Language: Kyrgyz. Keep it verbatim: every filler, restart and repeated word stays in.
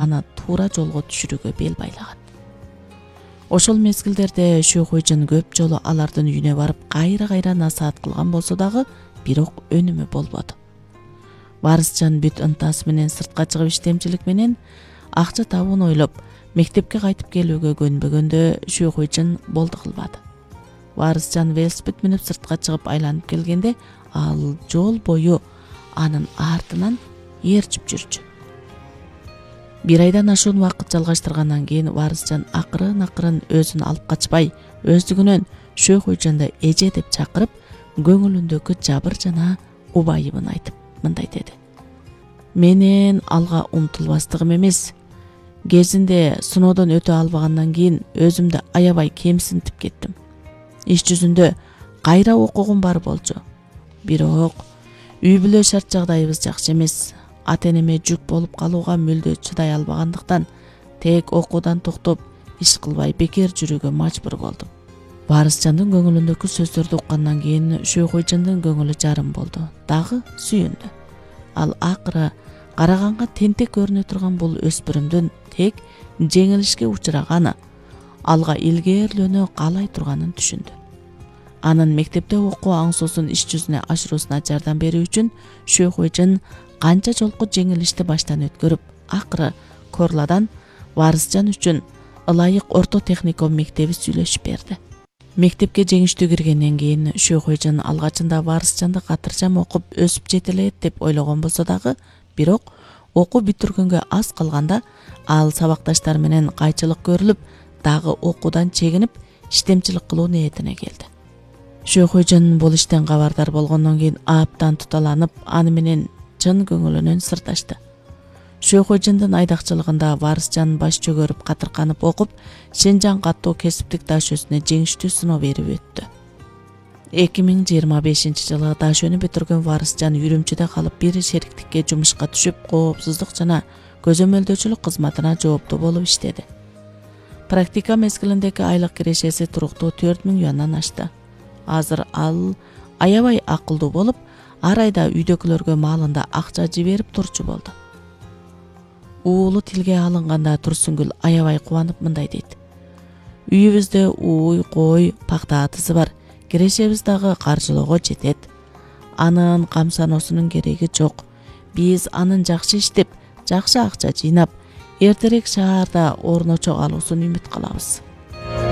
аны туура жолго түшүрүүгө бел байлаган. Ошол мезгилдерде Шүйхөйжүн көп жолу алардын үйүнө барып кайра-кайра насаат кылган болсо дагы бирок өнүмү болбоду. Варысжан бүт ынтасы менен сыртка чыгып иштемчилик менен акча табууну ойлоп, мектепке кайтып келүүгө көнбөгөндө Шүйхөйжүн болду кылбады. Варысжан велосипед минип сыртка чыгып айланып келгенде ал жол бою анын артынан ээрчип жүрчү. Бир айдан ашуун убакыт жалгаштыргандан кийин Варысжан акырын-акырын өзүн алып качпай, өздүгүнөн Шүйхөйжүндү эже деп чакырып, көңүлүндөгү жабыр жана убайыбын айтып мындай деди: "Менен алга умтулбастыгым эмес. Кезинде сыноодон өтө албагандан кийин өзүмдү аябай кемсинтип кеттим. Иш жүзүндө кайра окугум бар болчу. Бирок үй бүлө шарт жагдайыбыз жакшы эмес. Ата-энеме жүк болуп калууга мүлдө чыдай албагандыктан тек окуудан токтоп, иш кылбай бекер жүрүүгө мажбур болдум." Варысжандын көңүлүндөгү сөздөрдү уккандан кийин Шүйхөйжүндүн көңүлү жарым болду, дагы сүйүндү. Ал акыры караганга тентек көрүнө турган бул өспүрүмдүн тек жеңилишке учураганы, алга илгээрлөнө каалай турганын түшүндү. Анын мектепте окуу аңсоосун иш жүзүнө ашыруусуна жардам берүү үчүн Шүйхөйжүн канча жолку жеңилишти баштан өткөрүп, акыры Корладан Варысжан үчүн ылайык орто техникум мектеби сүйлөшүп берди. Мектепке жеңиштүү киргенден кийин Шүйхөйжүн алгачында Варысжанды катыржам окуп өсүп жетелет деп ойлогон болсо дагы, бирок окуу бүтүргөнгө аз калганда ал сабакташтары менен кайчылык көрүлүп, дагы окуудан чегинип, иштемчилик кылуу ниетине келди. Шүйхөйжүн бул иштен кабардар болгондон кийин аптан туталанып, аны менен чын көңүлүнөн сырдашты. Шүйхөйжүндүн айдакчылыгында Варысжан баш чөгөрүп катырканып окуп, Шенжаң каттоо кесиптик дашөсүнө жеңиштүү сыноо берип өттү. эки миң жыйырма бешинчи жылы дашөнү бүтүргөн Варысжан Үрүмчүдө калып, бир шериктикке жумушка түшүп, коопсуздук жана көзөмөлдөөчүлүк кызматына жооптуу болуп иштеди. Практика мезгилиндеги айлык кирешеси туруктуу төрт миң юандан ашты. Азыр ал аябай акылдуу болуп, ар айда үйдөгүлөргө маалында акча жиберип турчу болду. Уулу тилге алынганда Турсунгүл аябай кубанып мындай дейт: "Үйүбүздө ууй, кой, пакта атысы бар. Кирешебиз дагы каржылоого жетет. Анын камсаноосунун кереги жок. Биз анын жакшы иштеп, жакшы акча жыйнап, эртерээк шаарда орночо калуусун үмүт кылабыз."